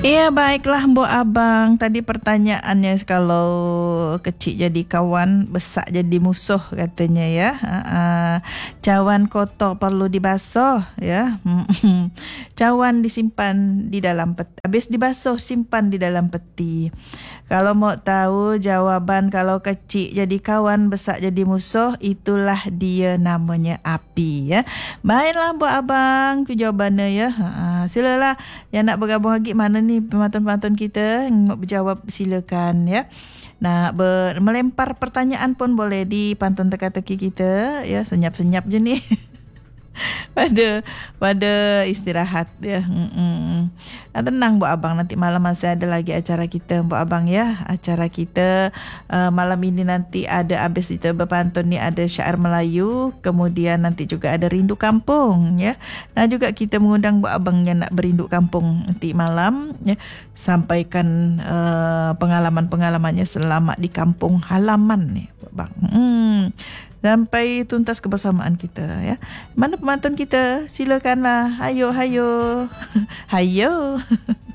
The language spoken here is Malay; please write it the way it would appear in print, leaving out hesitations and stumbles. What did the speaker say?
Ya, baiklah Mbok Abang. Tadi pertanyaannya kalau kecil jadi kawan, besar jadi musuh katanya ya. Cawan kotor perlu dibasuh ya. Cawan disimpan di dalam peti. Habis dibasuh simpan di dalam peti. Kalau mau tahu jawaban kalau kecil jadi kawan, besar jadi musuh, itulah dia namanya api ya. Baiklah Mbok Abang, tu jawabannya ya. Silalah yang nak bergabung lagi mana ni pemantun-pemantun kita nak berjawab, silakan ya. Nak melempar pertanyaan pun boleh di pantun teka-teki kita ya, senyap-senyap je ni. pada istirahat ya. Tenang Mbok Abang, nanti malam masih ada lagi acara kita Mbok Abang ya. Acara kita malam ini nanti ada, habis kita berpantun ni ada syair Melayu, kemudian nanti juga ada rindu kampung ya. Dan juga kita mengundang Mbok Abang yang nak berindu kampung nanti malam ya, sampaikan pengalaman-pengalamannya selama di kampung halaman ni Mbok Abang. Sampai tuntas kebersamaan kita ya. Mana pemantun kita? Silakanlah. Hayo. Hayo.